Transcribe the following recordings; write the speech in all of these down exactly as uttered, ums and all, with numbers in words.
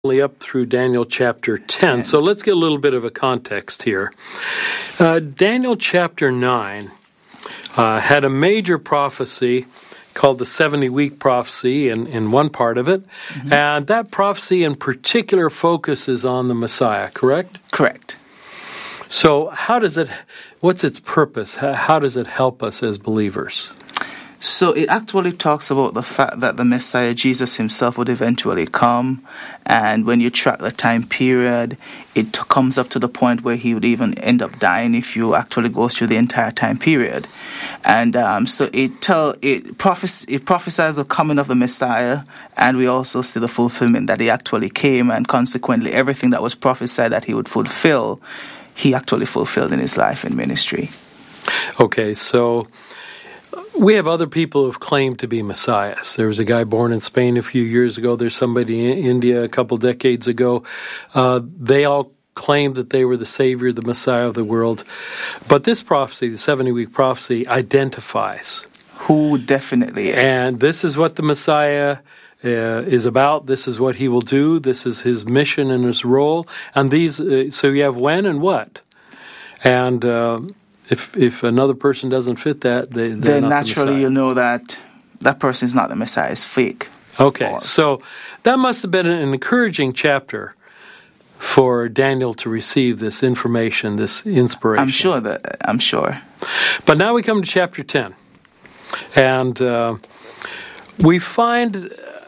up through Daniel chapter ten. So let's get a little bit of a context here. Uh, Daniel chapter nine uh, had a major prophecy called the seventy-week prophecy in, in one part of it. Mm-hmm. And that prophecy in particular focuses on the Messiah, correct? Correct. So how does it, what's its purpose? How, how does it help us as believers? So it actually talks about the fact that the Messiah, Jesus himself, would eventually come. And when you track the time period, it t- comes up to the point where he would even end up dying if you actually go through the entire time period. And um, so it tell it, prophes- it prophesies the coming of the Messiah, and we also see the fulfillment that he actually came, and consequently everything that was prophesied that he would fulfill, he actually fulfilled in his life and ministry. Okay, so we have other people who have claimed to be messiahs. There was a guy born in Spain a few years ago. There's somebody in India a couple decades ago. Uh, they all claimed that they were the Savior, the Messiah of the world. But this prophecy, the seventy-week prophecy, identifies who definitely is. And this is what the Messiah uh, is about. This is what he will do. This is his mission and his role. And these, uh, so you have when and what. And Uh, If if another person doesn't fit that, they, they're then not naturally the you know that that person is not the Messiah, it's fake. Okay, or, so that must have been an encouraging chapter for Daniel to receive this information, this inspiration. I'm sure that I'm sure. But now we come to chapter ten, and uh, we find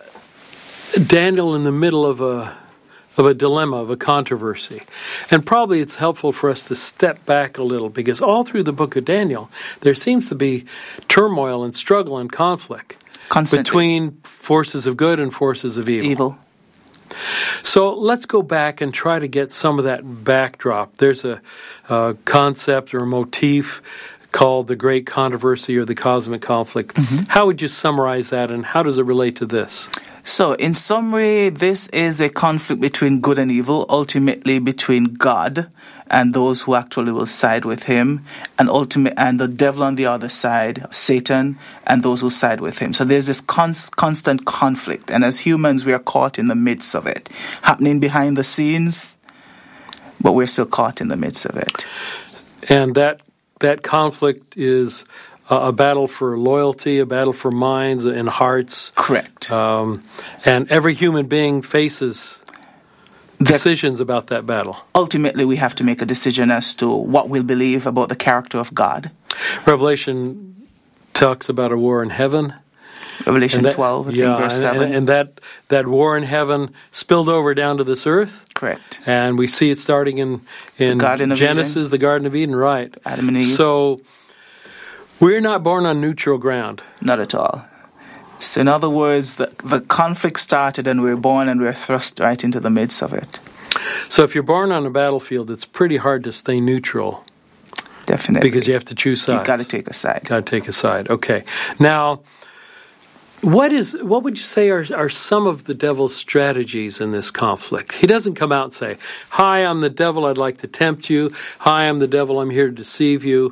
Daniel in the middle of a. of a dilemma, of a controversy. And probably it's helpful for us to step back a little, because all through the book of Daniel, there seems to be turmoil and struggle and conflict Constantly. between forces of good and forces of evil. Evil. So let's go back and try to get some of that backdrop. There's a, a concept or a motif called the Great Controversy or the Cosmic Conflict. Mm-hmm. How would you summarize that, and how does it relate to this? So, in summary, this is a conflict between good and evil, ultimately between God and those who actually will side with him, and ultimate and the devil on the other side, Satan, and those who side with him. So there's this con- constant conflict, and as humans, we are caught in the midst of it, happening behind the scenes, but we're still caught in the midst of it. And that that conflict is a battle for loyalty, a battle for minds and hearts. Correct. Um, and every human being faces decisions that, about that battle. Ultimately, we have to make a decision as to what we'll believe about the character of God. Revelation talks about a war in heaven. Revelation that, twelve, I yeah, think, verse seven. And, and that, that war in heaven spilled over down to this earth. Correct. And we see it starting in, in Genesis, the Garden of Eden, right. Adam and Eve. So we're not born on neutral ground. Not at all. So in other words, the, the conflict started and we're born and we're thrust right into the midst of it. So if you're born on a battlefield, it's pretty hard to stay neutral. Definitely. Because you have to choose sides. You've got to take a side. Got to take a side. Okay. Now, what is what would you say are, are some of the devil's strategies in this conflict? He doesn't come out and say, "Hi, I'm the devil, I'd like to tempt you. Hi, I'm the devil, I'm here to deceive you."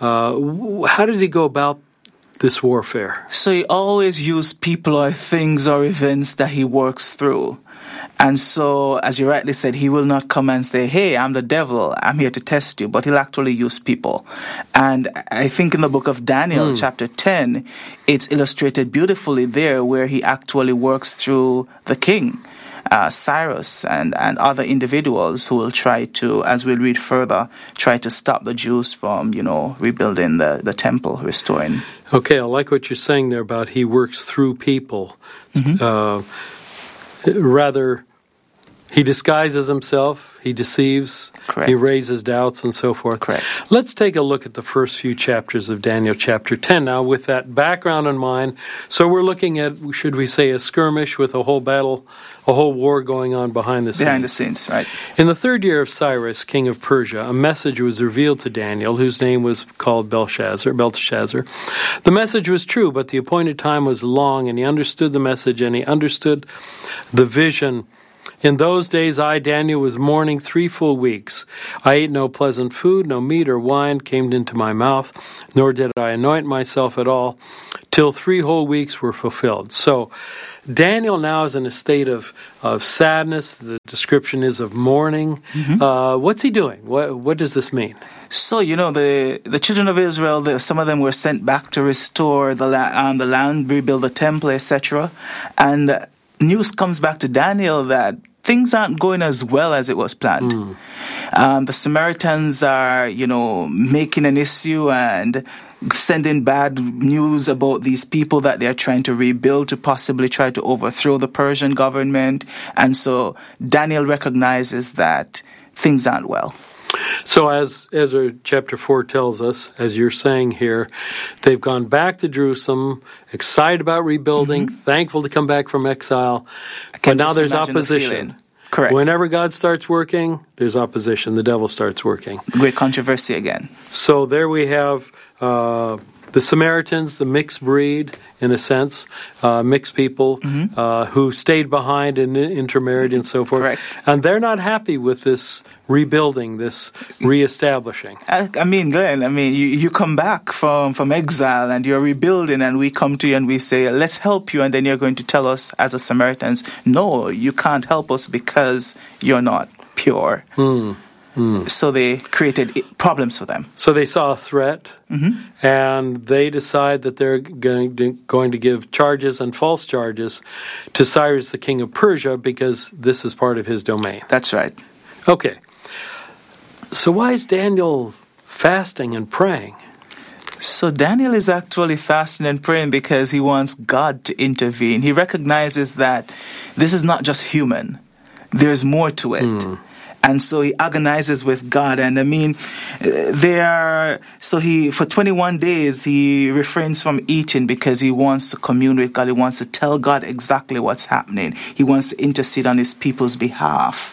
Uh, how does he go about this warfare? So he always uses people or things or events that he works through. And so, as you rightly said, he will not come and say, "Hey, I'm the devil, I'm here to test you," but he'll actually use people. And I think in the book of Daniel, mm. chapter ten, it's illustrated beautifully there where he actually works through the king, uh, Cyrus, and, and other individuals who will try to, as we'll read further, try to stop the Jews from, you know, rebuilding the, the temple, restoring. Okay, I like what you're saying there about he works through people. Mm-hmm. Uh, rather... He disguises himself, he deceives, Correct. He raises doubts, and so forth. Correct. Let's take a look at the first few chapters of Daniel chapter ten now with that background in mind. So we're looking at, should we say, a skirmish with a whole battle, a whole war going on behind the scenes. Behind the scenes, right. In the third year of Cyrus, king of Persia, a message was revealed to Daniel, whose name was called Belshazzar, Belteshazzar. The message was true, but the appointed time was long, and he understood the message, and he understood the vision In those days I, Daniel, was mourning three full weeks. I ate no pleasant food, no meat or wine came into my mouth, nor did I anoint myself at all, till three whole weeks were fulfilled. So Daniel now is in a state of, of sadness. The description is of mourning. Mm-hmm. Uh, what's he doing? What, what does this mean? So, you know, the, the children of Israel, the, some of them were sent back to restore the, la- um, the land, rebuild the temple, et cetera. And news comes back to Daniel that things aren't going as well as it was planned. Mm. Um, the Samaritans are, you know, making an issue and sending bad news about these people that they're trying to rebuild to possibly try to overthrow the Persian government. And so Daniel recognizes that things aren't well. So as Ezra chapter four tells us, as you're saying here, they've gone back to Jerusalem, excited about rebuilding, mm-hmm. thankful to come back from exile, but now there's opposition. The Correct. Whenever God starts working, there's opposition. The devil starts working. Great controversy again. So there we have uh, the Samaritans, the mixed breed, in a sense, uh, mixed people mm-hmm. uh, who stayed behind and intermarried and so forth. Correct. And they're not happy with this rebuilding, this reestablishing. I, I mean, Glenn, I mean, you, you come back from, from exile and you're rebuilding, and we come to you and we say, let's help you, and then you're going to tell us as a Samaritans, no, you can't help us because you're not pure. Mm. Mm. So they created problems for them. So they saw a threat, mm-hmm. and they decide that they're going to, going to give charges and false charges to Cyrus, the king of Persia, because this is part of his domain. That's right. Okay. So why is Daniel fasting and praying? So Daniel is actually fasting and praying because he wants God to intervene. He recognizes that this is not just human. There's more to it. Mm. And so he agonizes with God. And I mean, they are, so he, for twenty-one days, he refrains from eating because he wants to commune with God. He wants to tell God exactly what's happening. He wants to intercede on his people's behalf.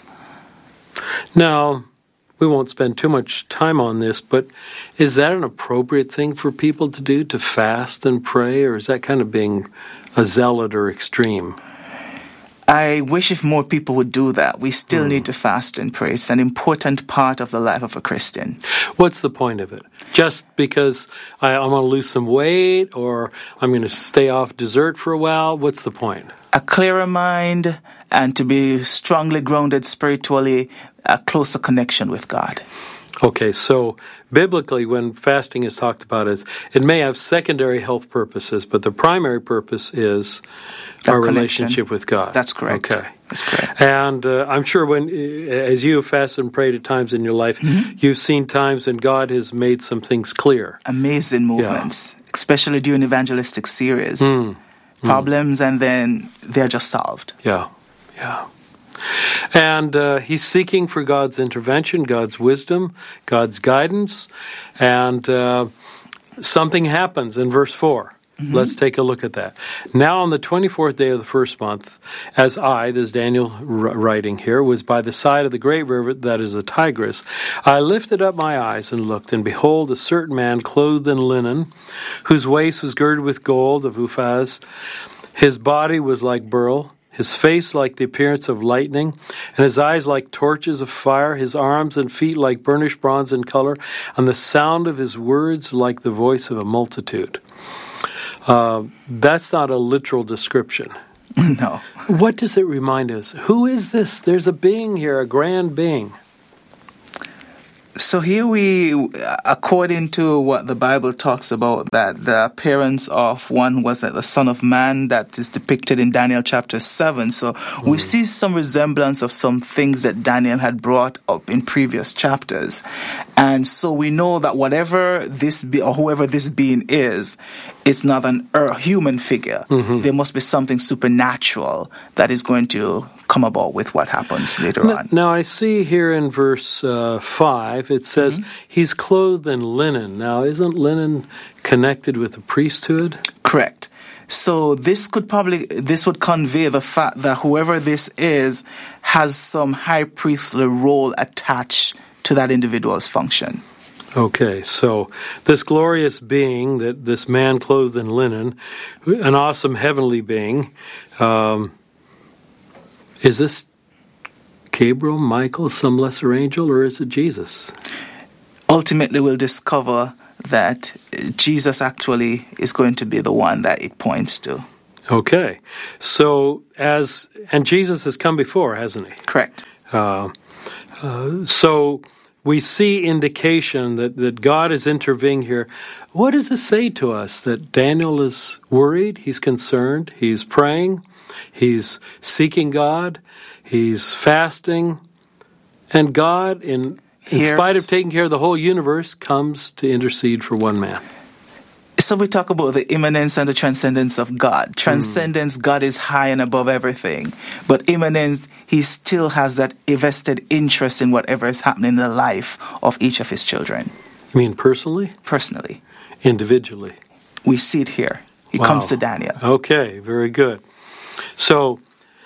Now, we won't spend too much time on this, but is that an appropriate thing for people to do, to fast and pray, or is that kind of being a zealot or extreme? I wish if more people would do that. We still mm. need to fast and pray. It's an important part of the life of a Christian. What's the point of it? Just because I, I'm going to lose some weight, or I'm going to stay off dessert for a while? What's the point? A clearer mind, and to be strongly grounded spiritually, a closer connection with God. Okay, so biblically, when fasting is talked about, as it may have secondary health purposes, but the primary purpose is that our connection. Relationship with God. That's correct. Okay, that's correct. And uh, I'm sure when, as you have fasted and prayed at times in your life, mm-hmm. you've seen times when God has made some things clear. Amazing movements, yeah. especially during evangelistic series. Mm. Problems, mm. and then they're just solved. Yeah, yeah. And uh, he's seeking for God's intervention, God's wisdom, God's guidance, and uh, something happens in verse four. Mm-hmm. Let's take a look at that. Now on the twenty-fourth day of the first month, as I, this is Daniel writing here, was by the side of the great river that is the Tigris, I lifted up my eyes and looked, and behold, a certain man clothed in linen, whose waist was girded with gold of Uphaz. His body was like beryl, his face like the appearance of lightning, and his eyes like torches of fire, his arms and feet like burnished bronze in color, and the sound of his words like the voice of a multitude. Uh, that's not a literal description. No. What does it remind us? Who is this? There's a being here, a grand being. So here we, according to what the Bible talks about, that the appearance of one was like the Son of Man that is depicted in Daniel chapter seven. So mm. we see some resemblance of some things that Daniel had brought up in previous chapters. And so we know that whatever this be, or whoever this being is, it's not an a human figure. Mm-hmm. There must be something supernatural that is going to come about with what happens later now, on. Now I see here in verse uh, five, it says, mm-hmm. he's clothed in linen. Now, isn't linen connected with the priesthood? Correct. So this could probably, this would convey the fact that whoever this is has some high priestly role attached to that individual's function. Okay, so this glorious being, that this man clothed in linen, an awesome heavenly being, um, is this Gabriel, Michael, some lesser angel, or is it Jesus? Ultimately, we'll discover that Jesus actually is going to be the one that it points to. Okay. So, as, and Jesus has come before, hasn't he? Correct. Uh, uh, so, we see indication that, that God is intervening here. What does this say to us? That Daniel is worried, he's concerned, he's praying, he's seeking God, he's fasting, and God, in, in spite of taking care of the whole universe, comes to intercede for one man. So we talk about the immanence and the transcendence of God. Transcendence, mm. God is high and above everything. But immanence, he still has that vested interest in whatever is happening in the life of each of his children. You mean personally? Personally. Individually? We see it here. It Wow. comes to Daniel. Okay, very good. So,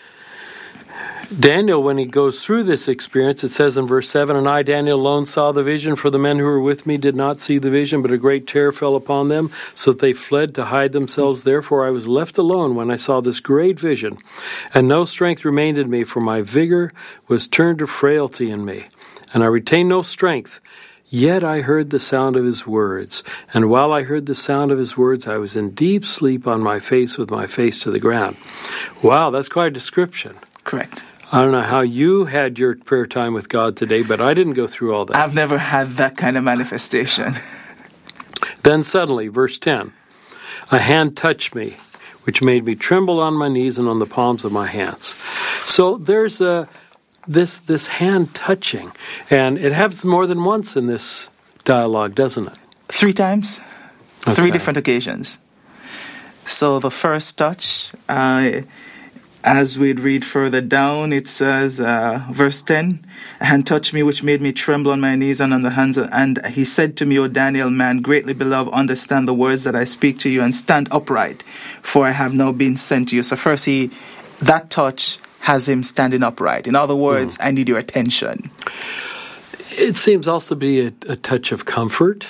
Daniel, when he goes through this experience, it says in verse seven, "And I, Daniel, alone saw the vision, for the men who were with me did not see the vision, but a great terror fell upon them, so that they fled to hide themselves. Therefore I was left alone when I saw this great vision, and no strength remained in me, for my vigor was turned to frailty in me, and I retained no strength. Yet I heard the sound of his words, and while I heard the sound of his words, I was in deep sleep on my face with my face to the ground." Wow, that's quite a description. Correct. I don't know how you had your prayer time with God today, but I didn't go through all that. I've never had that kind of manifestation. Then suddenly, verse ten, "A hand touched me, which made me tremble on my knees and on the palms of my hands." So there's a this this hand touching, and it happens more than once in this dialogue, doesn't it? Three times. Okay. Three different occasions. So the first touch, uh, as we'd read further down, it says, uh, verse ten, "A hand touched me, which made me tremble on my knees and on the hands. Of, and he said to me, O Daniel, man greatly beloved, understand the words that I speak to you and stand upright, for I have now been sent to you." So first, he that touch has him standing upright. In other words, mm. I need your attention. It seems also to be a, a touch of comfort.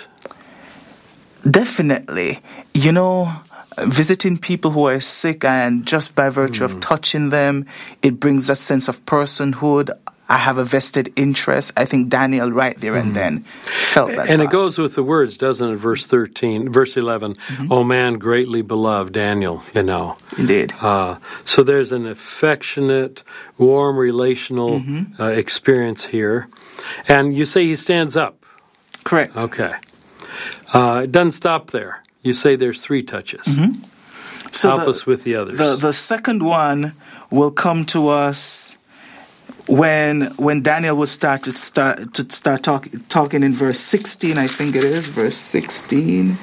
Definitely. You know, visiting people who are sick, and just by virtue mm. of touching them, it brings a sense of personhood. I have a vested interest. I think Daniel right there mm. and then felt that. And God. it goes with the words, doesn't it? Verse thirteen, verse eleven, mm-hmm. "O man greatly beloved," Daniel, you know. Indeed. Uh, so there's an affectionate, warm, relational mm-hmm. uh, experience here. And you say he stands up. Correct. Okay. Uh, it doesn't stop there. You say there's three touches. Mm-hmm. So Help the, us with the others. The, the second one will come to us when when Daniel will start to start to start talk, talking in verse sixteen, I think it is, verse sixteen.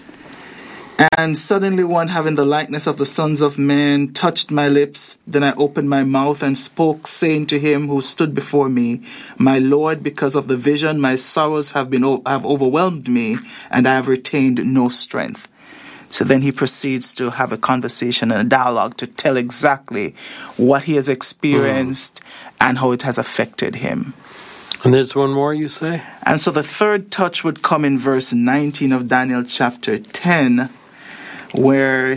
"And suddenly one having the likeness of the sons of men touched my lips. Then I opened my mouth and spoke, saying to him who stood before me, My Lord, because of the vision, my sorrows have been have overwhelmed me, and I have retained no strength." So then he proceeds to have a conversation and a dialogue to tell exactly what he has experienced mm. and how it has affected him. And there's one more, you say? And so the third touch would come in verse nineteen of Daniel chapter ten, where,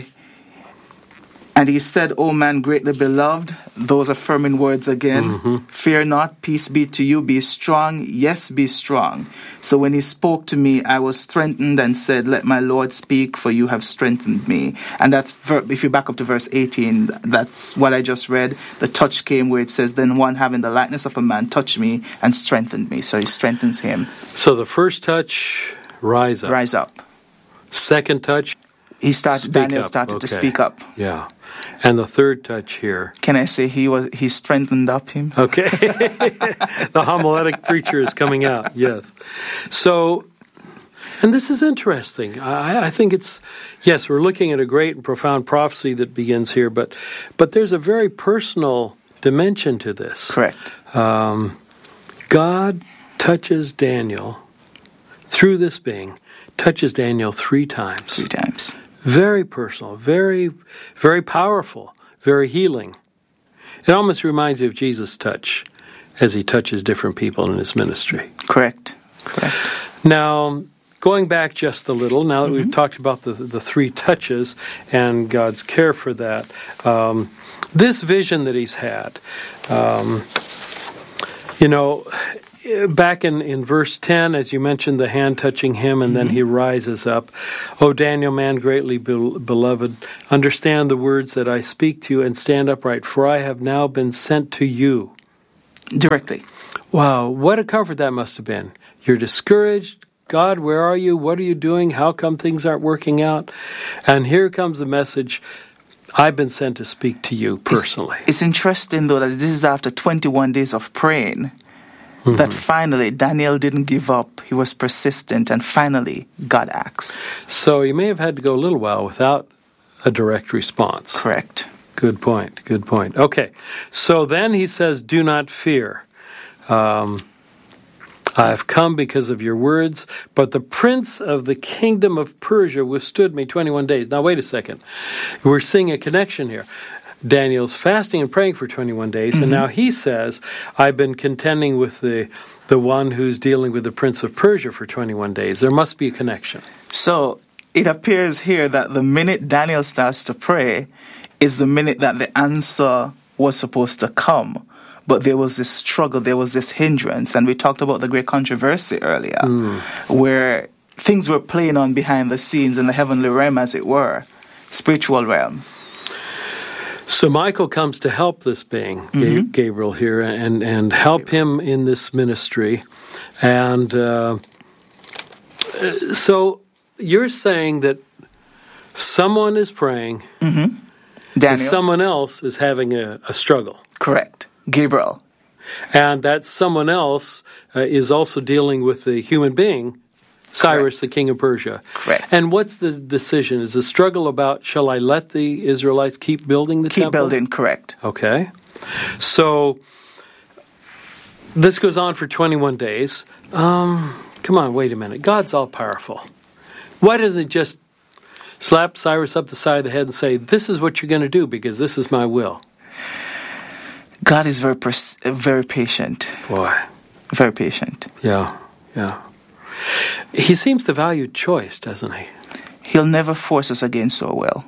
"And he said, O man greatly beloved," those affirming words again, mm-hmm. "fear not, peace be to you, be strong, yes, be strong. So when he spoke to me, I was strengthened and said, Let my Lord speak, for you have strengthened me." And that's, if you back up to verse eighteen, that's what I just read. The touch came where it says, "Then one having the likeness of a man touched me and strengthened me." So he strengthens him. So the first touch, rise up. Rise up. Second touch, He started. speak Daniel up. started Okay. to speak up. Yeah. And the third touch here. Can I say he was he strengthened up him? Okay. The homiletic preacher is coming out, yes. So, and this is interesting. I, I think it's, yes, we're looking at a great and profound prophecy that begins here, but but there's a very personal dimension to this. Correct. Um, God touches Daniel through this being, touches Daniel three times. Three times. Very personal, very, very powerful, very healing. It almost reminds you of Jesus' touch as he touches different people in his ministry. Correct. Correct. Now, going back just a little, now that mm-hmm. we've talked about the, the three touches and God's care for that, um, this vision that he's had, um, You know, back in, in verse ten, as you mentioned, the hand touching him, and then he rises up. O Daniel, man greatly be- beloved, understand the words that I speak to you and stand upright, for I have now been sent to you. Directly. Wow, what a comfort that must have been. You're discouraged. God, where are you? What are you doing? How come things aren't working out? And here comes the message. I've been sent to speak to you personally. It's, it's interesting, though, that this is after twenty-one days of praying, mm-hmm. that finally Daniel didn't give up. He was persistent, and finally God acts. So you may have had to go a little while without a direct response. Correct. Good point, good point. Okay, so then he says, do not fear. Um, I have come because of your words, but the prince of the kingdom of Persia withstood me twenty-one days. Now, wait a second. We're seeing a connection here. Daniel's fasting and praying for twenty-one days, mm-hmm. and now he says, I've been contending with the, the one who's dealing with the prince of Persia for twenty-one days. There must be a connection. So it appears here that the minute Daniel starts to pray is the minute that the answer was supposed to come. But there was this struggle, there was this hindrance, and we talked about the great controversy earlier, mm. where things were playing on behind the scenes in the heavenly realm, as it were, spiritual realm. So Michael comes to help this being, mm-hmm. Gabriel here, and, and help him in this ministry. And uh, so you're saying that someone is praying, mm-hmm. and someone else is having a, a struggle. Correct. Gabriel. And that someone else uh, is also dealing with the human being, Cyrus, correct. The king of Persia. Correct. And what's the decision? Is the struggle about, shall I let the Israelites keep building the keep temple? Keep building, correct. Okay. So this goes on for twenty-one days. Um, come on, wait a minute. God's all-powerful. Why doesn't he just slap Cyrus up the side of the head and say, this is what you're going to do because this is my will? God is very pers- very patient. Boy. Very patient. Yeah, yeah. He seems to value choice, doesn't he? He'll never force us against our will.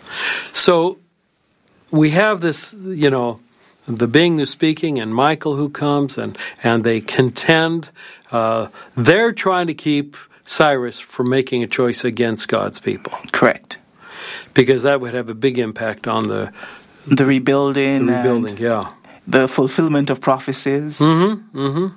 So we have this, you know, the being who's speaking and Michael who comes and, and they contend. Uh, they're trying to keep Cyrus from making a choice against God's people. Correct. Because that would have a big impact on the... The rebuilding. The rebuilding, yeah. The fulfillment of prophecies. Mm-hmm,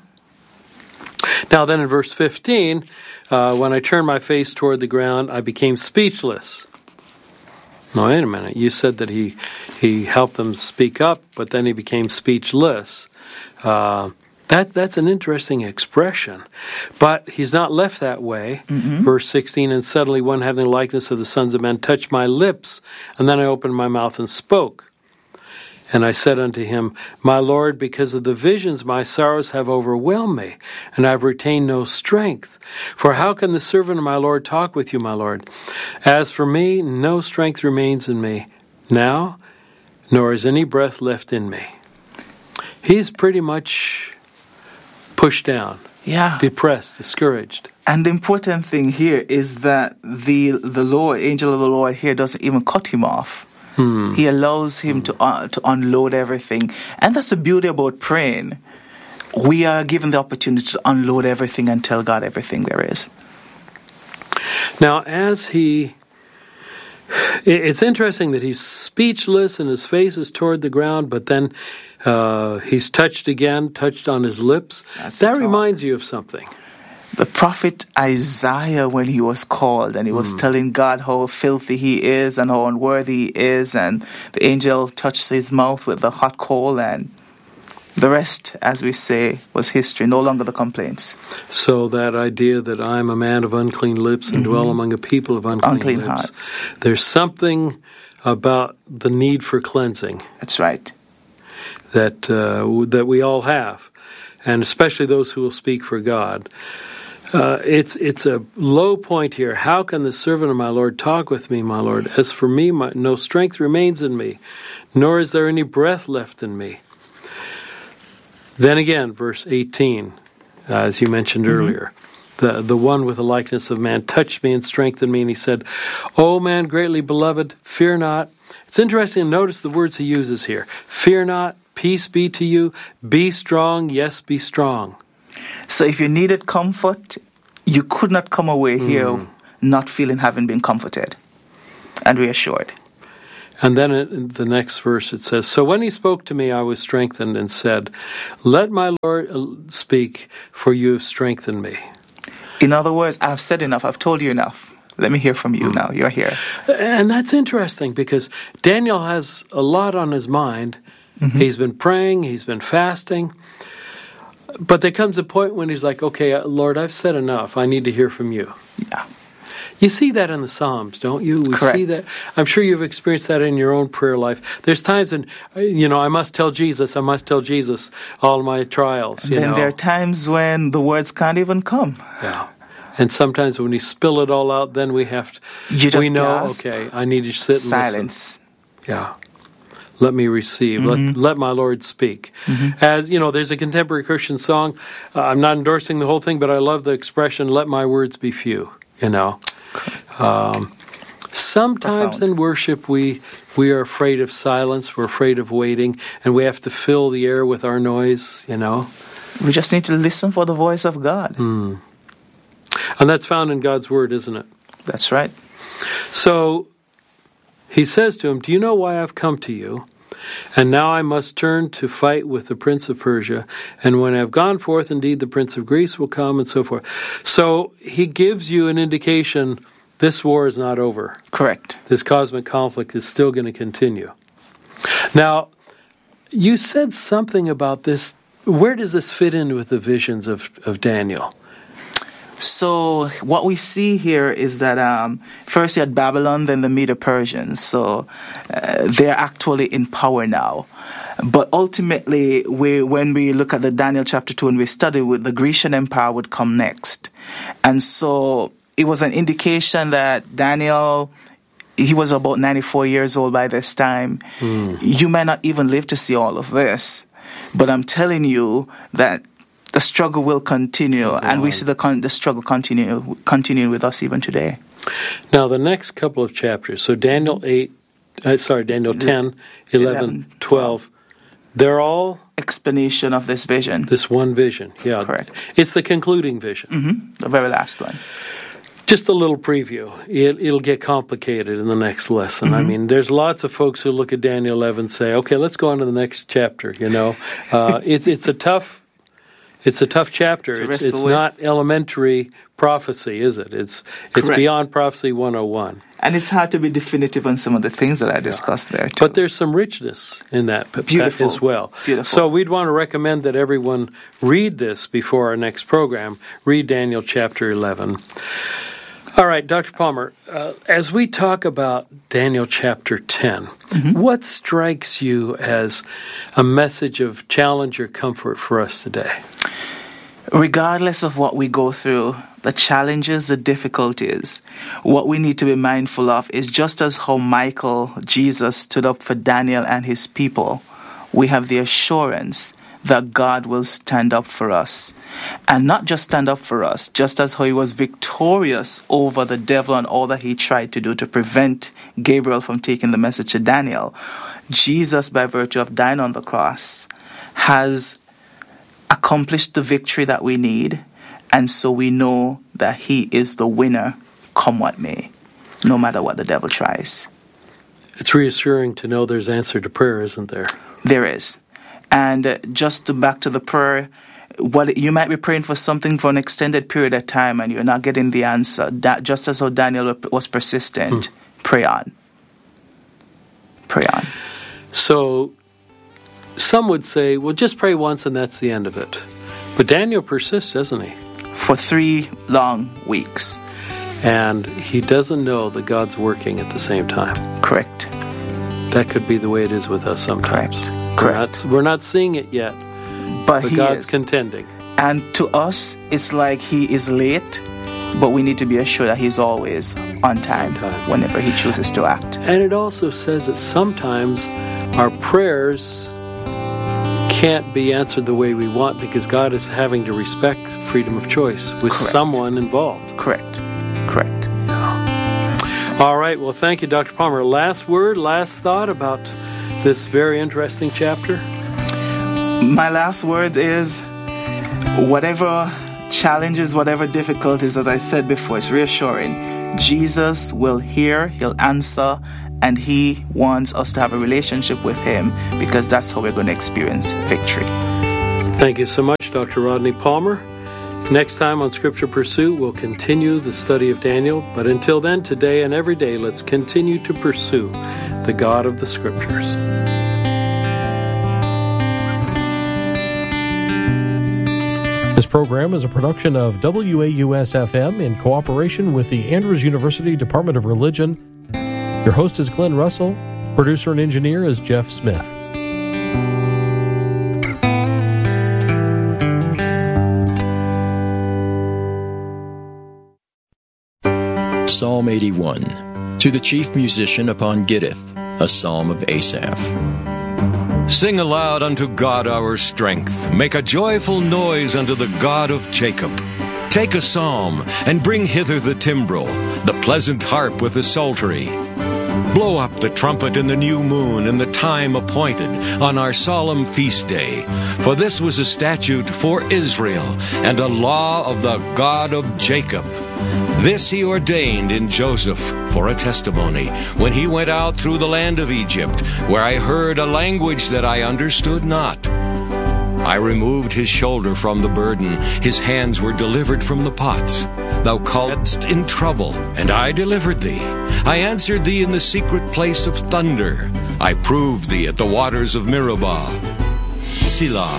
mm-hmm. Now then in verse fifteen, uh, when I turned my face toward the ground, I became speechless. No, wait a minute. You said that he he helped them speak up, but then he became speechless. Uh, that that's an interesting expression. But he's not left that way. Mm-hmm. Verse sixteen, and suddenly one having the likeness of the sons of men touched my lips, and then I opened my mouth and spoke. And I said unto him, my Lord, because of the visions my sorrows have overwhelmed me, and I have retained no strength. For how can the servant of my Lord talk with you, my Lord? As for me, no strength remains in me now, nor is any breath left in me. He's pretty much pushed down, yeah, depressed, discouraged. And the important thing here is that the the Lord, angel of the Lord here doesn't even cut him off. Hmm. He allows him hmm. to uh, to unload everything. And that's the beauty about praying. We are given the opportunity to unload everything and tell God everything there is. Now, as he... It's interesting that he's speechless and his face is toward the ground, but then uh, he's touched again, touched on his lips. That's that reminds you of something. The prophet Isaiah, when he was called and he was mm. telling God how filthy he is and how unworthy he is, and the angel touched his mouth with the hot coal, and the rest, as we say, was history, no longer the complaints. So that idea that I'm a man of unclean lips and mm-hmm. dwell among a people of unclean, unclean lips, hearts. There's something about the need for cleansing. That's right. That, uh, that we all have, and especially those who will speak for God. Uh, it's it's a low point here. How can the servant of my Lord talk with me, my Lord? As for me, my, no strength remains in me, nor is there any breath left in me. Then again, verse eighteen, uh, as you mentioned mm-hmm. earlier, the, the one with the likeness of man touched me and strengthened me, and he said, O man greatly beloved, fear not. It's interesting to notice the words he uses here. Fear not, peace be to you. Be strong, yes, be strong. So if you needed comfort, you could not come away here Mm. not feeling having been comforted and reassured. And then in the next verse it says, so when he spoke to me, I was strengthened and said, let my Lord speak, for you have strengthened me. In other words, I've said enough. I've told you enough. Let me hear from you now. You're here. And that's interesting because Daniel has a lot on his mind. Mm-hmm. He's been praying, he's been fasting. But there comes a point when he's like, okay, Lord, I've said enough. I need to hear from you. Yeah. You see that in the Psalms, don't you? We Correct. see that. I'm sure you've experienced that in your own prayer life. There's times when, you know, I must tell Jesus, I must tell Jesus all my trials. And you then know. there are times when the words can't even come. Yeah. And sometimes when we spill it all out, then we have to, You just we know, gasp. okay, I need to sit and Silence. listen. Yeah. Let me receive. Mm-hmm. Let, let my Lord speak. Mm-hmm. As, you know, there's a contemporary Christian song. Uh, I'm not endorsing the whole thing, but I love the expression, let my words be few, you know. Um, sometimes Profound. in worship we we are afraid of silence, we're afraid of waiting, and we have to fill the air with our noise, you know. We just need to listen for the voice of God. Mm. And that's found in God's Word, isn't it? That's right. So he says to him, do you know why I've come to you? And now I must turn to fight with the prince of Persia. And when I have gone forth, indeed, the prince of Greece will come, and so forth. So he gives you an indication this war is not over. Correct. This cosmic conflict is still going to continue. Now, you said something about this. Where does this fit in with the visions of, of Daniel? So what we see here is that um, first you had Babylon, then the Medo-Persians. So uh, they're actually in power now. But ultimately, we, when we look at the Daniel chapter two and we study, with the Grecian Empire would come next. And so it was an indication that Daniel, he was about ninety-four years old by this time. Mm. You may not even live to see all of this. But I'm telling you that the struggle will continue, oh, and we see the con- the struggle continue continue with us even today. Now, the next couple of chapters, so Daniel eight, uh, sorry, Daniel ten, eleven, twelve, they're all explanation of this vision. This one vision, yeah. Correct. It's the concluding vision. Mm-hmm. The very last one. Just a little preview. It, it'll get complicated in the next lesson. Mm-hmm. I mean, there's lots of folks who look at Daniel eleven and say, okay, let's go on to the next chapter, you know. Uh, it's it's a tough It's a tough chapter. It's, it's not elementary prophecy, is it? It's it's Correct. Beyond Prophecy one oh one. And it's hard to be definitive on some of the things that I discussed yeah. there, too. But there's some richness in that Beautiful. as well. Beautiful. So we'd want to recommend that everyone read this before our next program. Read Daniel chapter eleven. All right, Doctor Palmer, uh, as we talk about Daniel chapter ten, mm-hmm. what strikes you as a message of challenge or comfort for us today? Regardless of what we go through, the challenges, the difficulties, what we need to be mindful of is just as how Michael, Jesus, stood up for Daniel and his people, we have the assurance that God will stand up for us. And not just stand up for us, just as how he was victorious over the devil and all that he tried to do to prevent Gabriel from taking the message to Daniel. Jesus, by virtue of dying on the cross, has accomplished the victory that we need. And so we know that he is the winner, come what may, no matter what the devil tries. It's reassuring to know there's answer to prayer, isn't there? There is. And uh, just to back to the prayer, what you might be praying for something for an extended period of time and you're not getting the answer. That, just as how Daniel was persistent, hmm. pray on. Pray on. So some would say, well, just pray once and that's the end of it. But Daniel persists, doesn't he? For three long weeks. And he doesn't know that God's working at the same time. Correct. That could be the way it is with us sometimes. Correct. We're not, we're not seeing it yet, but, but he God's is. contending. And to us, it's like he is late, but we need to be assured that he's always on time, on time whenever he chooses to act. And it also says that sometimes our prayers can't be answered the way we want because God is having to respect freedom of choice with Correct. someone involved. Correct. Correct. Yeah. All right. Well, thank you, Doctor Palmer. Last word, last thought about this very interesting chapter? My last word is, whatever challenges, whatever difficulties, as I said before, it's reassuring. Jesus will hear, he'll answer, and he wants us to have a relationship with him, because that's how we're going to experience victory. Thank you so much, Doctor Rodney Palmer. Next time on Scripture Pursuit, we'll continue the study of Daniel. But until then, today and every day, let's continue to pursue the God of the Scriptures. This program is a production of W A U S F M in cooperation with the Andrews University Department of Religion. Your host is Glenn Russell. Producer and engineer is Jeff Smith. Psalm eighty-one. To the chief musician upon Gittith, a psalm of Asaph. Sing aloud unto God our strength. Make a joyful noise unto the God of Jacob. Take a psalm, and bring hither the timbrel, the pleasant harp with the psaltery. Blow up the trumpet in the new moon, in the time appointed, on our solemn feast day. For this was a statute for Israel, and a law of the God of Jacob. This he ordained in Joseph for a testimony, when he went out through the land of Egypt, where I heard a language that I understood not. I removed his shoulder from the burden, his hands were delivered from the pots. Thou calledst in trouble, and I delivered thee. I answered thee in the secret place of thunder. I proved thee at the waters of Meribah. Selah.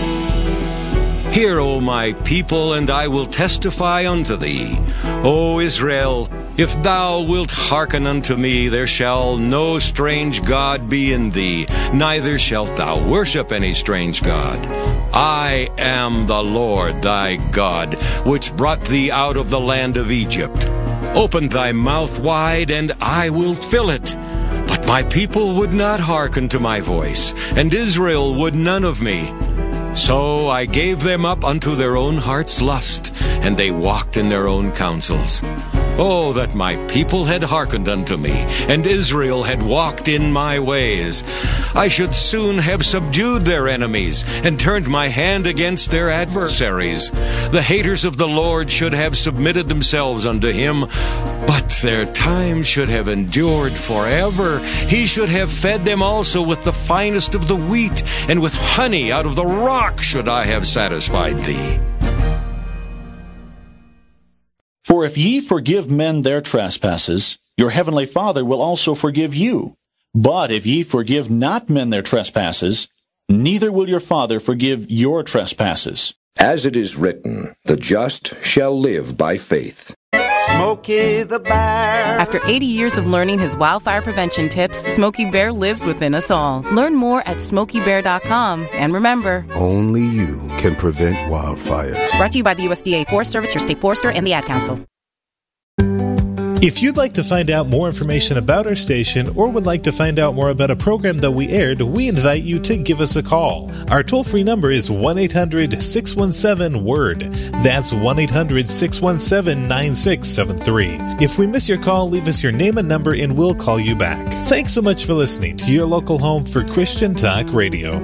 Hear, O my people, and I will testify unto thee. O Israel, if thou wilt hearken unto me, there shall no strange god be in thee, neither shalt thou worship any strange god. I am the Lord thy God, which brought thee out of the land of Egypt. Open thy mouth wide, and I will fill it. But my people would not hearken to my voice, and Israel would none of me. So I gave them up unto their own heart's lust, and they walked in their own counsels. Oh, that my people had hearkened unto me, and Israel had walked in my ways. I should soon have subdued their enemies, and turned my hand against their adversaries. The haters of the Lord should have submitted themselves unto him, but their time should have endured forever. He should have fed them also with the finest of the wheat, and with honey out of the rock should I have satisfied thee. For if ye forgive men their trespasses, your heavenly Father will also forgive you. But if ye forgive not men their trespasses, neither will your Father forgive your trespasses. As it is written, the just shall live by faith. Smokey the Bear. After eighty years of learning his wildfire prevention tips, Smokey Bear lives within us all. Learn more at smokey bear dot com. And remember, only you can prevent wildfires. Brought to you by the U S D A Forest Service, your state forester, and the Ad Council. If you'd like to find out more information about our station or would like to find out more about a program that we aired, we invite you to give us a call. Our toll-free number is one eight hundred six one seven word. That's one eight hundred six one seven nine six seven three. If we miss your call, leave us your name and number and we'll call you back. Thanks so much for listening to your local home for Christian Talk Radio.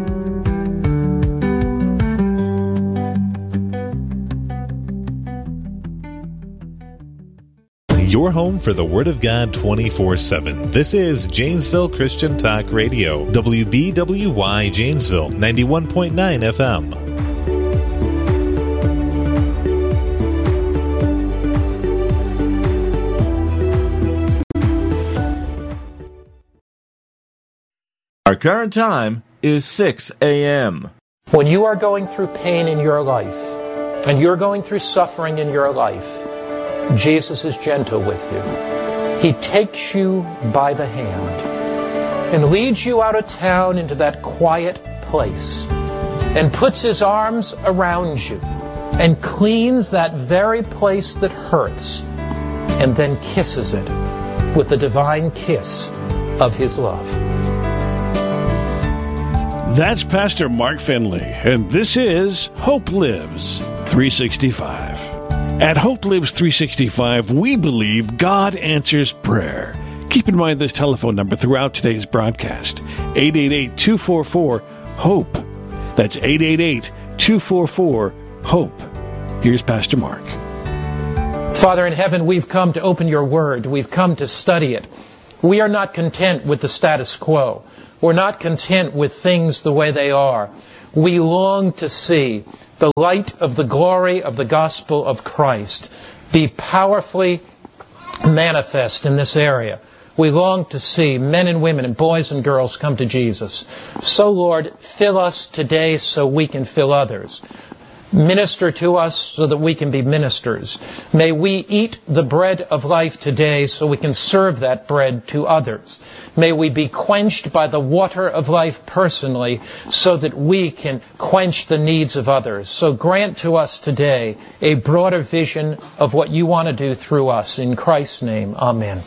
Your home for the Word of God twenty-four seven. This is Janesville Christian Talk Radio, W B W Y Janesville, ninety-one point nine F M. Our current time is six a.m. When you are going through pain in your life, and you're going through suffering in your life, Jesus is gentle with you. He takes you by the hand and leads you out of town into that quiet place and puts his arms around you and cleans that very place that hurts and then kisses it with the divine kiss of his love. That's Pastor Mark Finley, and this is Hope Lives three sixty-five. At Hope Lives three sixty-five, we believe God answers prayer. Keep in mind this telephone number throughout today's broadcast, eight eight eight, two four four, HOPE. That's eight eight eight, two four four, HOPE. Here's Pastor Mark. Father in heaven, we've come to open your word. We've come to study it. We are not content with the status quo. We're not content with things the way they are. We long to see the light of the glory of the gospel of Christ be powerfully manifest in this area. We long to see men and women and boys and girls come to Jesus. So, Lord, fill us today so we can fill others. Minister to us so that we can be ministers. May we eat the bread of life today so we can serve that bread to others. May we be quenched by the water of life personally so that we can quench the needs of others. So grant to us today a broader vision of what you want to do through us. In Christ's name, amen.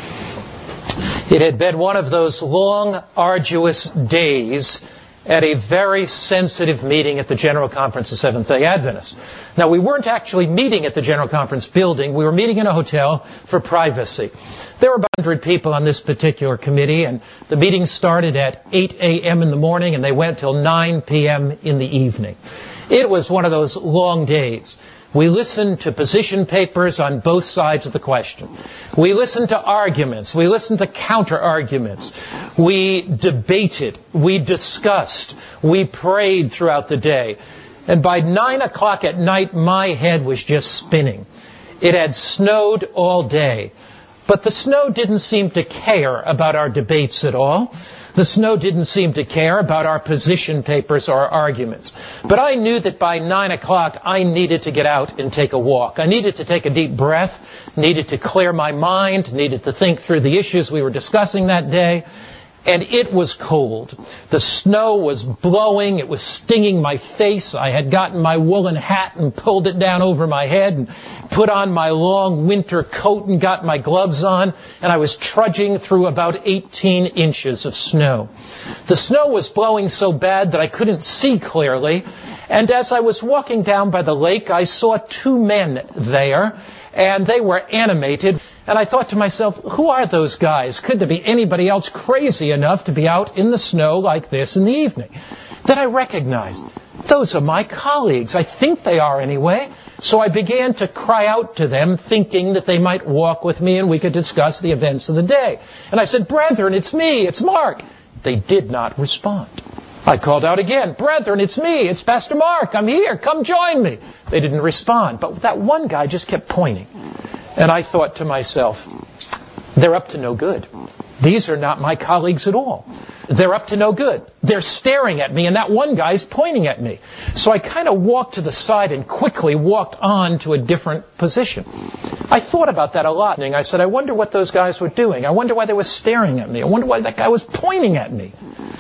It had been one of those long, arduous days at a very sensitive meeting at the General Conference of Seventh-day Adventists. Now, we weren't actually meeting at the General Conference building. We were meeting in a hotel for privacy. There were about one hundred people on this particular committee, and the meeting started at eight a.m. in the morning, and they went till nine p.m. in the evening. It was one of those long days. We listened to position papers on both sides of the question. We listened to arguments. We listened to counter-arguments. We debated. We discussed. We prayed throughout the day. And by nine o'clock at night, my head was just spinning. It had snowed all day. But the snow didn't seem to care about our debates at all. The snow didn't seem to care about our position papers or arguments. But I knew that by nine o'clock I needed to get out and take a walk. I needed to take a deep breath, needed to clear my mind, needed to think through the issues we were discussing that day. And it was cold. The snow was blowing. It was stinging my face. I had gotten my woolen hat and pulled it down over my head and put on my long winter coat and got my gloves on. And I was trudging through about eighteen inches of snow. The snow was blowing so bad that I couldn't see clearly. And as I was walking down by the lake, I saw two men there, and they were animated. And I thought to myself, who are those guys? Could there be anybody else crazy enough to be out in the snow like this in the evening? Then I recognized, those are my colleagues. I think they are anyway. So I began to cry out to them, thinking that they might walk with me and we could discuss the events of the day. And I said, brethren, it's me, it's Mark. They did not respond. I called out again, brethren, it's me, it's Pastor Mark, I'm here, come join me. They didn't respond, but that one guy just kept pointing. And I thought to myself, they're up to no good. These are not my colleagues at all. They're up to no good. They're staring at me, and that one guy's pointing at me. So I kind of walked to the side and quickly walked on to a different position. I thought about that a lot, and I said, I wonder what those guys were doing. I wonder why they were staring at me. I wonder why that guy was pointing at me.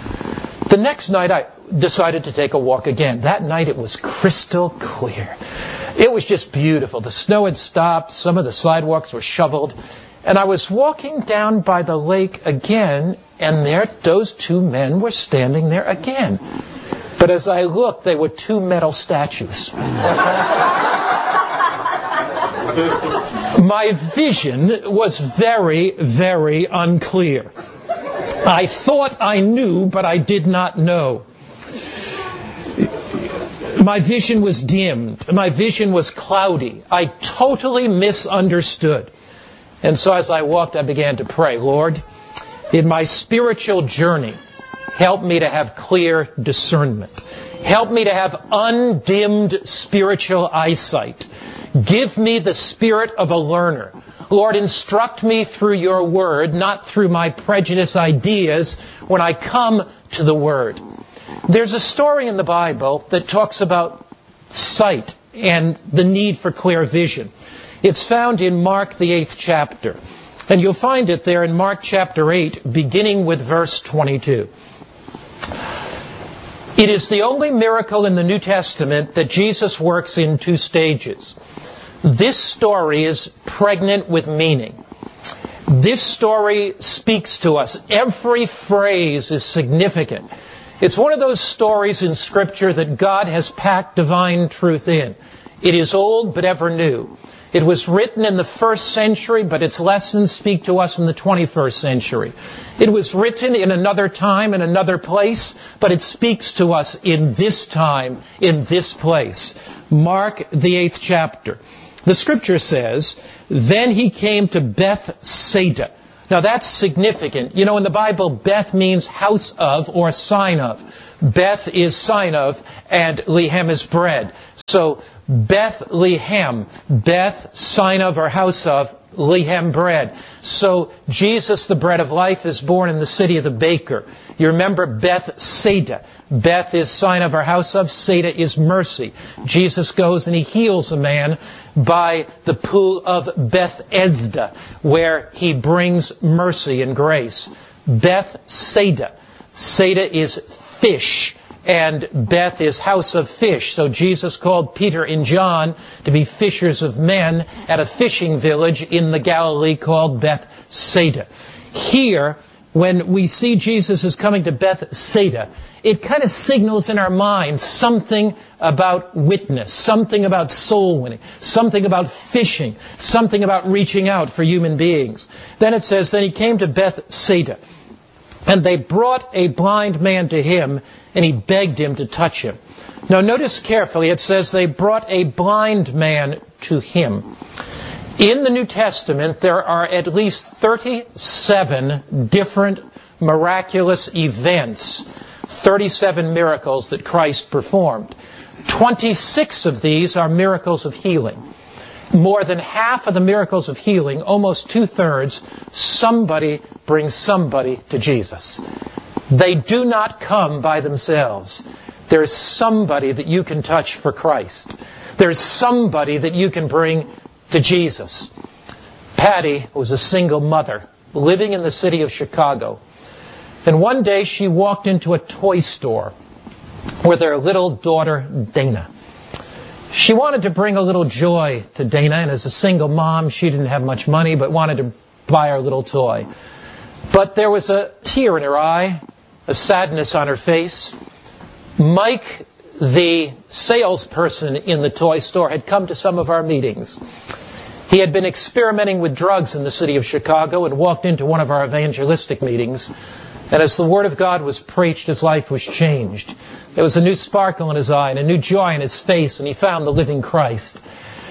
The next night, I decided to take a walk again. That night, it was crystal clear. It was just beautiful. The snow had stopped. Some of the sidewalks were shoveled. And I was walking down by the lake again, and there those two men were standing there again. But as I looked, they were two metal statues. My vision was very, very unclear. I thought I knew, but I did not know. My vision was dimmed. My vision was cloudy. I totally misunderstood. And so as I walked, I began to pray, Lord, in my spiritual journey, help me to have clear discernment. Help me to have undimmed spiritual eyesight. Give me the spirit of a learner. Lord, instruct me through your word, not through my prejudice ideas when I come to the word. There's a story in the Bible that talks about sight and the need for clear vision. It's found in Mark, the eighth chapter. And you'll find it there in Mark chapter eight, beginning with verse twenty-two. It is the only miracle in the New Testament that Jesus works in two stages. This story is pregnant with meaning. This story speaks to us. Every phrase is significant. It's one of those stories in Scripture that God has packed divine truth in. It is old but ever new. It was written in the first century, but its lessons speak to us in the twenty-first century. It was written in another time, in another place, but it speaks to us in this time, in this place. Mark, the eighth chapter. The scripture says, "Then he came to Bethsaida." Now that's significant. You know, in the Bible, Beth means house of or sign of. Beth is sign of, and Lehem is bread. So, Bethlehem, Beth, sign of or house of, Lehem, bread. So, Jesus, the bread of life, is born in the city of the baker. You remember Bethsaida. Beth is sign of or house of, Saida is mercy. Jesus goes and he heals a man by the pool of Bethesda, where he brings mercy and grace. Bethsaida. Saida is fish, and Beth is house of fish. So Jesus called Peter and John to be fishers of men at a fishing village in the Galilee called Bethsaida. Here, when we see Jesus is coming to Bethsaida, it kind of signals in our minds something about witness, something about soul winning, something about fishing, something about reaching out for human beings. Then it says, then he came to Bethsaida, and they brought a blind man to him, and he begged him to touch him. Now notice carefully, it says they brought a blind man to him. In the New Testament, there are at least thirty-seven different miraculous events, thirty-seven miracles that Christ performed. twenty-six of these are miracles of healing. More than half of the miracles of healing, almost two-thirds, somebody brings somebody to Jesus. They do not come by themselves. There's somebody that you can touch for Christ. There's somebody that you can bring to Jesus. Patty was a single mother living in the city of Chicago. And one day she walked into a toy store with her little daughter, Dana. She wanted to bring a little joy to Dana, and as a single mom, she didn't have much money, but wanted to buy her a little toy. But there was a tear in her eye, a sadness on her face. Mike, the salesperson in the toy store, had come to some of our meetings. He had been experimenting with drugs in the city of Chicago and walked into one of our evangelistic meetings. And as the Word of God was preached, his life was changed. There was a new sparkle in his eye and a new joy in his face, and he found the living Christ.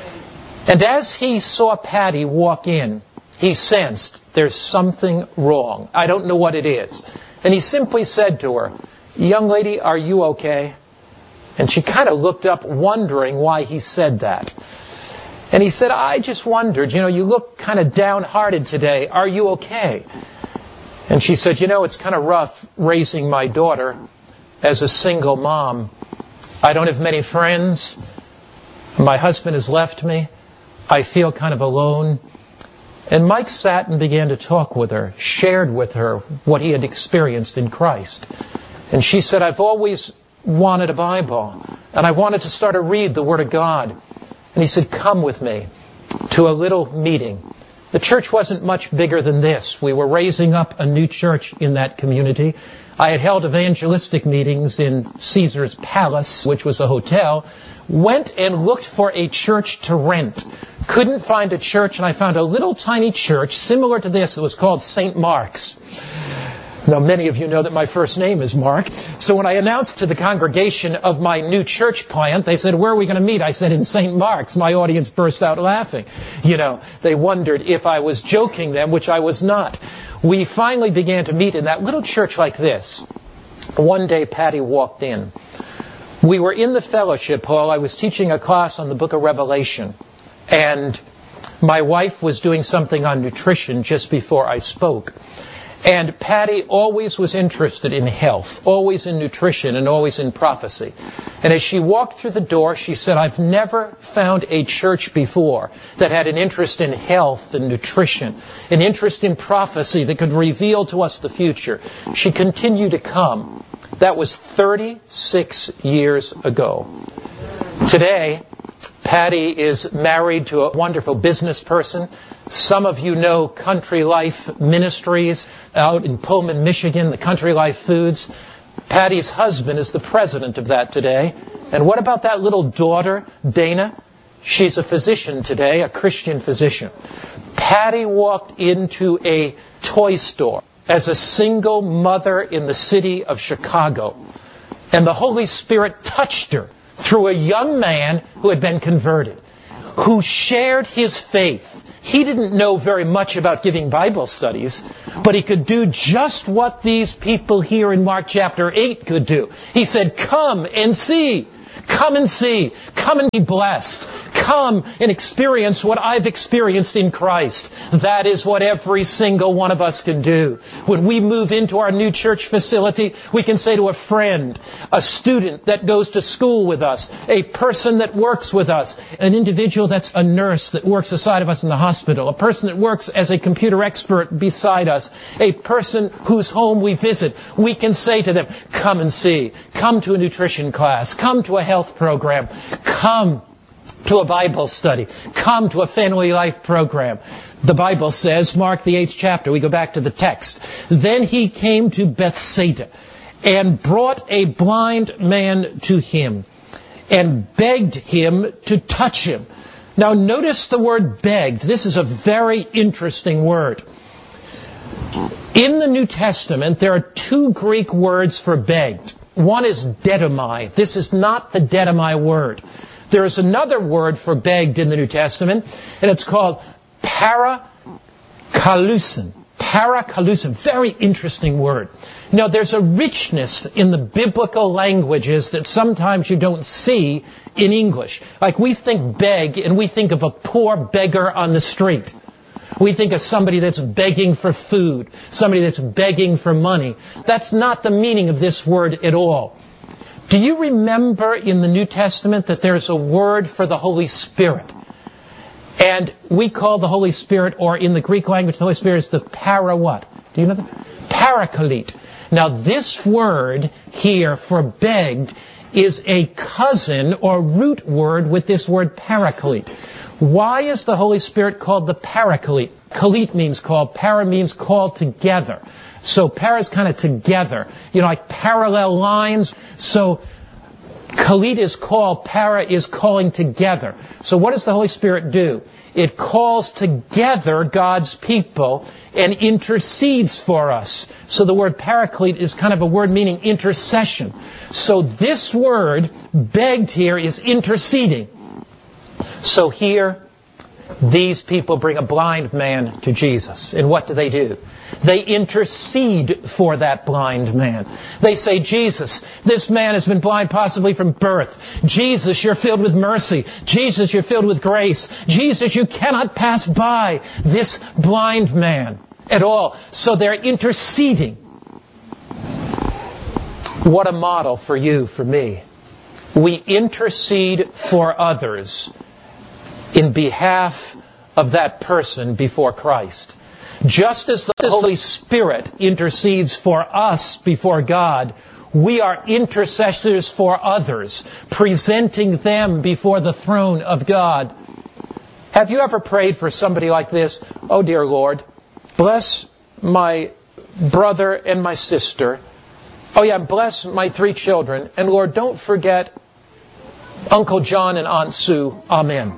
And as he saw Patty walk in, he sensed there's something wrong. I don't know what it is. And he simply said to her, "Young lady, are you okay?" And she kind of looked up, wondering why he said that. And he said, "I just wondered, you know, you look kind of downhearted today. Are you okay?" And she said, "You know, it's kind of rough raising my daughter as a single mom. I don't have many friends. My husband has left me. I feel kind of alone." And Mike sat and began to talk with her, shared with her what he had experienced in Christ. And she said, "I've always wanted a Bible, and I wanted to start to read the Word of God." And he said, "Come with me to a little meeting." The church wasn't much bigger than this. We were raising up a new church in that community. I had held evangelistic meetings in Caesar's Palace, which was a hotel. Went and looked for a church to rent. Couldn't find a church, and I found a little tiny church similar to this. It was called Saint Mark's. Now, many of you know that my first name is Mark. So when I announced to the congregation of my new church plant, they said, "Where are we going to meet?" I said, "In Saint Mark's." My audience burst out laughing. You know, they wondered if I was joking them, which I was not. We finally began to meet in that little church like this. One day, Patty walked in. We were in the fellowship hall. I was teaching a class on the book of Revelation. And my wife was doing something on nutrition just before I spoke. And Patty always was interested in health, always in nutrition, and always in prophecy. And as she walked through the door, she said, "I've never found a church before that had an interest in health and nutrition, an interest in prophecy that could reveal to us the future." She continued to come. That was thirty-six years ago. Today, Patty is married to a wonderful business person. Some of you know Country Life Ministries out in Pullman, Michigan, the Country Life Foods. Patty's husband is the president of that today. And what about that little daughter, Dana? She's a physician today, a Christian physician. Patty walked into a toy store as a single mother in the city of Chicago. And the Holy Spirit touched her through a young man who had been converted, who shared his faith. He didn't know very much about giving Bible studies, but he could do just what these people here in Mark chapter eight could do. He said, come and see. Come and see. Come and be blessed. Come and experience what I've experienced in Christ. That is what every single one of us can do. When we move into our new church facility, we can say to a friend, a student that goes to school with us, a person that works with us, an individual that's a nurse that works aside of us in the hospital, a person that works as a computer expert beside us, a person whose home we visit, we can say to them, come and see. Come to a nutrition class. Come to a health program. Come to a Bible study. Come to a family life program. The Bible says, Mark the eighth chapter, we go back to the text. Then he came to Bethsaida and brought a blind man to him and begged him to touch him. Now notice the word begged. This is a very interesting word. In the New Testament, there are two Greek words for begged. One is dedamai. This is not the dedamai word. There is another word for begged in the New Testament, and it's called parakalusin. Parakalusin. Very interesting word. Now, there's a richness in the biblical languages that sometimes you don't see in English. Like we think beg, and we think of a poor beggar on the street. We think of somebody that's begging for food, somebody that's begging for money. That's not the meaning of this word at all. Do you remember in the New Testament that there's a word for the Holy Spirit? And we call the Holy Spirit, or in the Greek language, the Holy Spirit is the para what? Do you know that? Parakalite. Now this word here for begged is a cousin or root word with this word parakalite. Why is the Holy Spirit called the Paraclete? Kalite means called, para means called together. So para is kind of together, you know, like parallel lines. So Kalite is called, para is calling together. So what does the Holy Spirit do? It calls together God's people and intercedes for us. So the word paraclete is kind of a word meaning intercession. So this word, begged here, is interceding. So here, these people bring a blind man to Jesus. And what do they do? They intercede for that blind man. They say, Jesus, this man has been blind possibly from birth. Jesus, you're filled with mercy. Jesus, you're filled with grace. Jesus, you cannot pass by this blind man at all. So they're interceding. What a model for you, for me. We intercede for others in behalf of that person before Christ. Just as the Holy Spirit intercedes for us before God, we are intercessors for others, presenting them before the throne of God. Have you ever prayed for somebody like this? Oh, dear Lord, bless my brother and my sister. Oh, yeah, bless my three children. And Lord, don't forget Uncle John and Aunt Sue. Amen.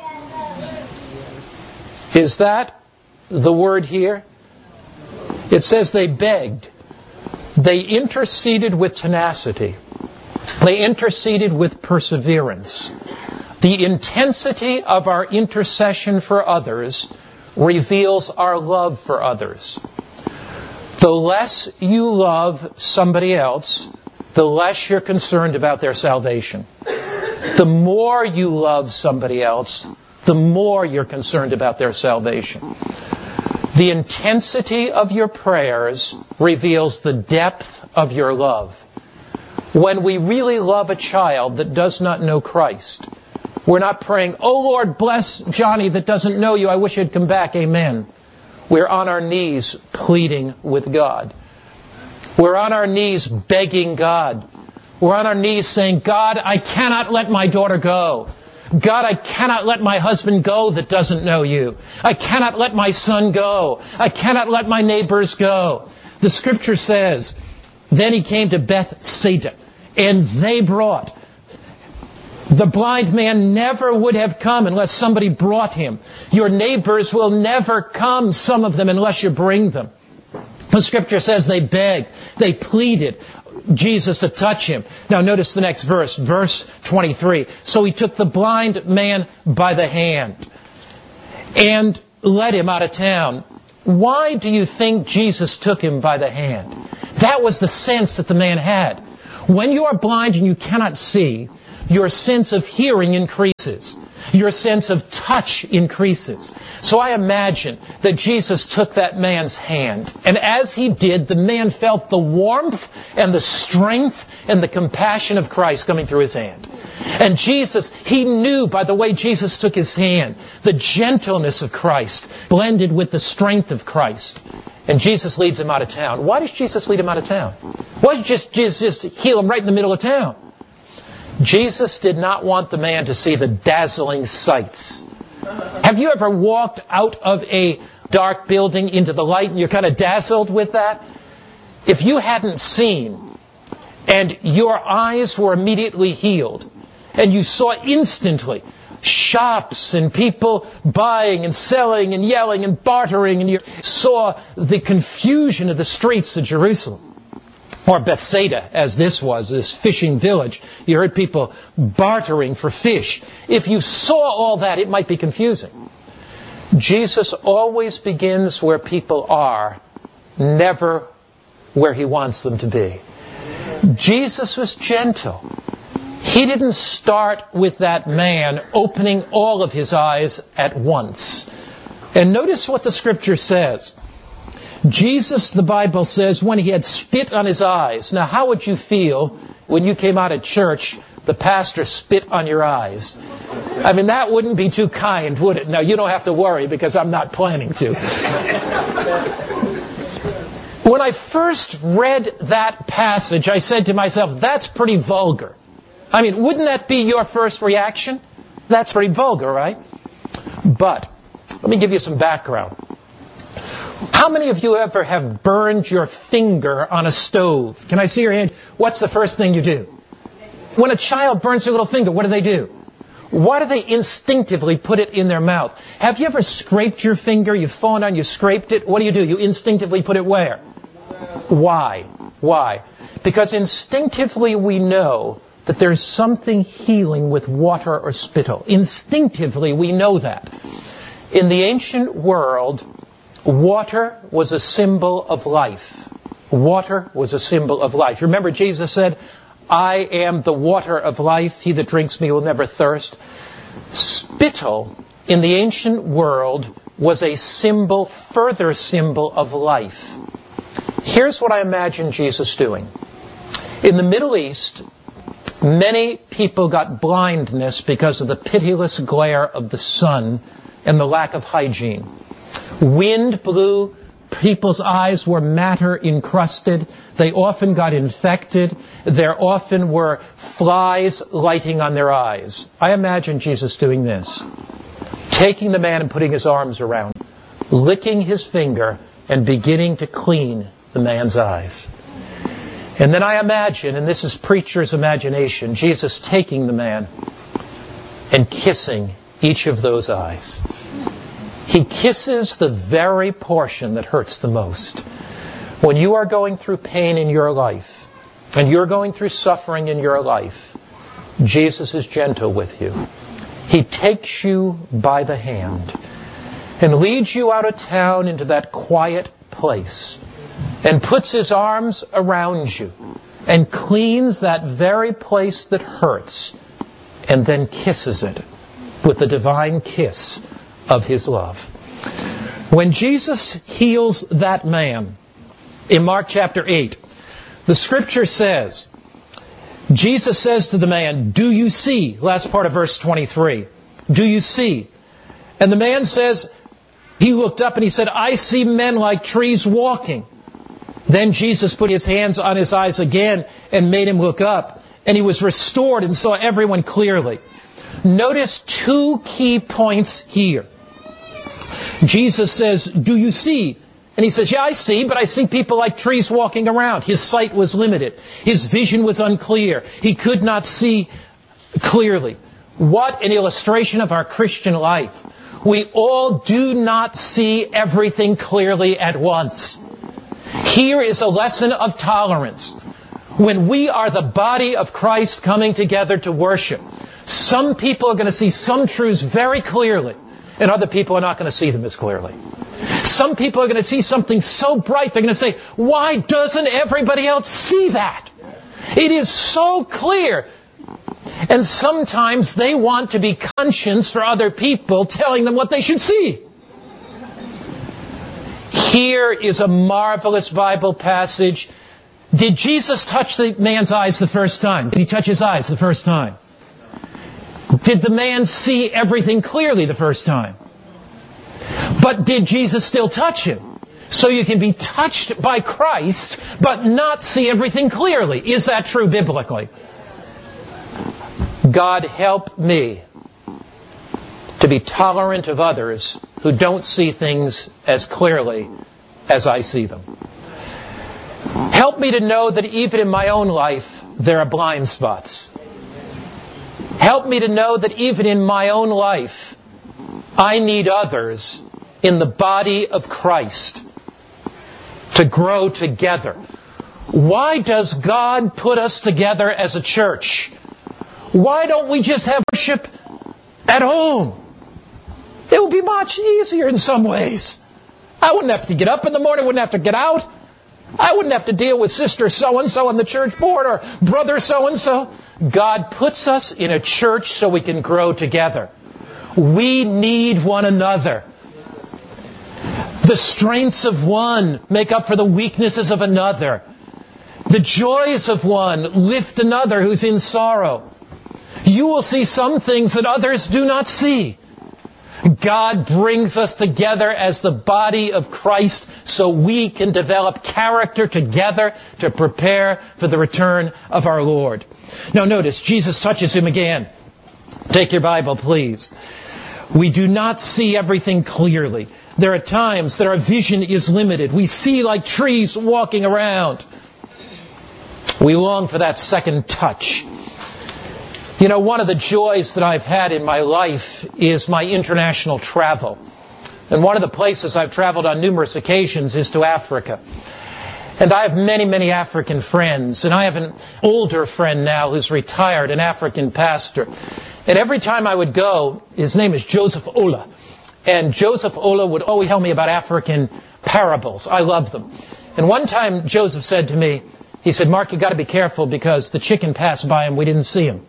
Is that the word here? It says they begged. They interceded with tenacity. They interceded with perseverance. The intensity of our intercession for others reveals our love for others. The less you love somebody else, the less you're concerned about their salvation. The more you love somebody else, the more you're concerned about their salvation. The intensity of your prayers reveals the depth of your love. When we really love a child that does not know Christ, we're not praying, oh Lord, bless Johnny that doesn't know you, I wish he'd come back, amen. We're on our knees pleading with God. We're on our knees begging God. We're on our knees saying, God, I cannot let my daughter go. God, I cannot let my husband go that doesn't know you. I cannot let my son go. I cannot let my neighbors go. The scripture says, then he came to Bethsaida, and they brought The blind man never would have come unless somebody brought him. Your neighbors will never come, some of them, unless you bring them. The Scripture says they begged, they pleaded Jesus to touch him. Now notice the next verse, verse twenty-three. So he took the blind man by the hand and led him out of town. Why do you think Jesus took him by the hand? That was the sense that the man had. When you are blind and you cannot see, your sense of hearing increases. Your sense of touch increases. So I imagine that Jesus took that man's hand. And as he did, the man felt the warmth and the strength and the compassion of Christ coming through his hand. And Jesus, he knew by the way Jesus took his hand, the gentleness of Christ blended with the strength of Christ. And Jesus leads him out of town. Why does Jesus lead him out of town? Why does just Jesus just heal him right in the middle of town? Jesus did not want the man to see the dazzling sights. Have you ever walked out of a dark building into the light and you're kind of dazzled with that? If you hadn't seen and your eyes were immediately healed and you saw instantly shops and people buying and selling and yelling and bartering, and you saw the confusion of the streets of Jerusalem, or Bethsaida, as this was, this fishing village. You heard people bartering for fish. If you saw all that, it might be confusing. Jesus always begins where people are, never where he wants them to be. Jesus was gentle. He didn't start with that man opening all of his eyes at once. And notice what the Scripture says. Jesus, the Bible says, when he had spit on his eyes. Now, how would you feel when you came out of church, the pastor spit on your eyes? I mean, that wouldn't be too kind, would it? Now, you don't have to worry because I'm not planning to. When I first read that passage, I said to myself, that's pretty vulgar. I mean, wouldn't that be your first reaction? That's pretty vulgar, right? But, let me give you some background. How many of you ever have burned your finger on a stove? Can I see your hand? What's the first thing you do? When a child burns their little finger, what do they do? Why do they instinctively put it in their mouth? Have you ever scraped your finger? You've fallen down, you scraped it. What do you do? You instinctively put it where? Why? Why? Because instinctively we know that there's something healing with water or spittle. Instinctively we know that. In the ancient world, water was a symbol of life. Water was a symbol of life. Remember Jesus said, I am the water of life. He that drinks me will never thirst. Spittle in the ancient world was a symbol, further symbol of life. Here's what I imagine Jesus doing. In the Middle East, many people got blindness because of the pitiless glare of the sun and the lack of hygiene. Wind blew, people's eyes were matter encrusted, they often got infected, there often were flies lighting on their eyes. I imagine Jesus doing this. Taking the man and putting his arms around him, licking his finger and beginning to clean the man's eyes. And then I imagine, and this is preacher's imagination, Jesus taking the man and kissing each of those eyes. He kisses the very portion that hurts the most. When you are going through pain in your life, and you're going through suffering in your life, Jesus is gentle with you. He takes you by the hand and leads you out of town into that quiet place and puts his arms around you and cleans that very place that hurts and then kisses it with the divine kiss of his love. When Jesus heals that man in Mark chapter eight, the Scripture says, Jesus says to the man, do you see? Last part of verse twenty-three. Do you see? And the man says, he looked up and he said, I see men like trees walking. Then Jesus put his hands on his eyes again and made him look up. And he was restored and saw everyone clearly. Notice two key points here. Jesus says, do you see? And he says, yeah, I see, but I see people like trees walking around. His sight was limited. His vision was unclear. He could not see clearly. What an illustration of our Christian life. We all do not see everything clearly at once. Here is a lesson of tolerance. When we are the body of Christ coming together to worship, some people are going to see some truths very clearly, and other people are not going to see them as clearly. Some people are going to see something so bright, they're going to say, why doesn't everybody else see that? It is so clear. And sometimes they want to be conscience for other people, telling them what they should see. Here is a marvelous Bible passage. Did Jesus touch the man's eyes the first time? Did he touch his eyes the first time? Did the man see everything clearly the first time? But did Jesus still touch him? So you can be touched by Christ, but not see everything clearly. Is that true biblically? God help me to be tolerant of others who don't see things as clearly as I see them. Help me to know that even in my own life, there are blind spots. Help me to know that even in my own life, I need others in the body of Christ to grow together. Why does God put us together as a church? Why don't we just have worship at home? It would be much easier in some ways. I wouldn't have to get up in the morning, wouldn't have to get out. I wouldn't have to deal with sister so-and-so on the church board or brother so-and-so. God puts us in a church so we can grow together. We need one another. The strengths of one make up for the weaknesses of another. The joys of one lift another who's in sorrow. You will see some things that others do not see. God brings us together as the body of Christ so we can develop character together to prepare for the return of our Lord. Now notice, Jesus touches him again. Take your Bible, please. We do not see everything clearly. There are times that our vision is limited. We see like trees walking around. We long for that second touch. You know, one of the joys that I've had in my life is my international travel. And one of the places I've traveled on numerous occasions is to Africa. And I have many, many African friends. And I have an older friend now who's retired, an African pastor. And every time I would go, his name is Joseph Ola. And Joseph Ola would always tell me about African parables. I love them. And one time Joseph said to me, he said, Mark, you got to be careful because the chicken passed by and we didn't see him.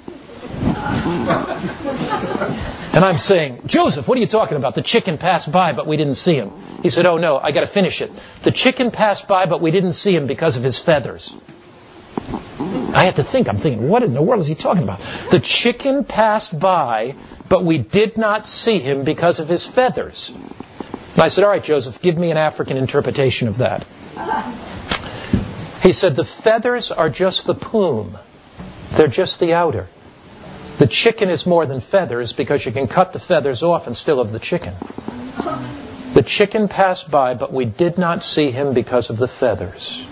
And I'm saying, Joseph, what are you talking about? The chicken passed by, but we didn't see him. He said, oh no, I got to finish it. The chicken passed by, but we didn't see him because of his feathers. I had to think. I'm thinking, what in the world is he talking about? The chicken passed by, but we did not see him because of his feathers. And I said, all right, Joseph, give me an African interpretation of that. He said, the feathers are just the plume. They're just the outer. The chicken is more than feathers because you can cut the feathers off and still have the chicken. The chicken passed by, but we did not see him because of the feathers.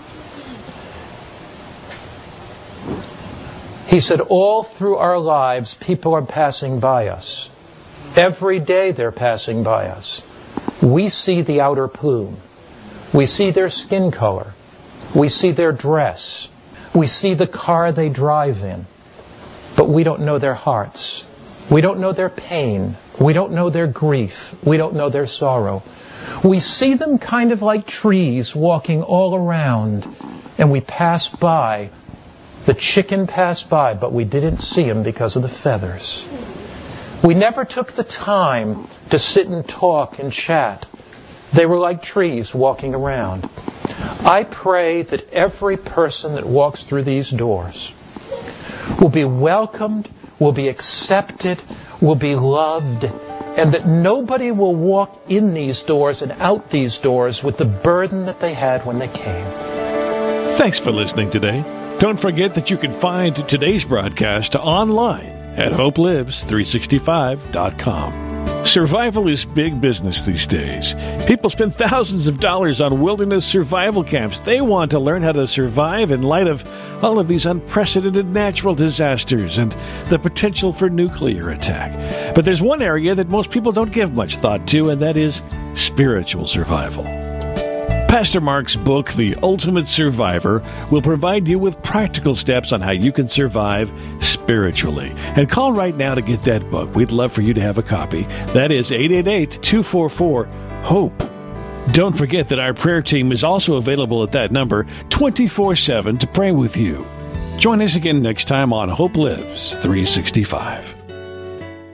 He said, all through our lives, people are passing by us. Every day they're passing by us. We see the outer plume. We see their skin color. We see their dress. We see the car they drive in. But we don't know their hearts. We don't know their pain. We don't know their grief. We don't know their sorrow. We see them kind of like trees walking all around, and we pass by. The chicken passed by, but we didn't see him because of the feathers. We never took the time to sit and talk and chat. They were like trees walking around. I pray that every person that walks through these doors will be welcomed, will be accepted, will be loved, and that nobody will walk in these doors and out these doors with the burden that they had when they came. Thanks for listening today. Don't forget that you can find today's broadcast online at hope lives three sixty-five dot com. Survival is big business these days. People spend thousands of dollars on wilderness survival camps. They want to learn how to survive in light of all of these unprecedented natural disasters and the potential for nuclear attack. But there's one area that most people don't give much thought to, and that is spiritual survival. Pastor Mark's book, The Ultimate Survivor, will provide you with practical steps on how you can survive spiritually. And call right now to get that book. We'd love for you to have a copy. That is eight eight eight, two four four, HOPE. Don't forget that our prayer team is also available at that number twenty-four seven to pray with you. Join us again next time on Hope Lives three sixty-five.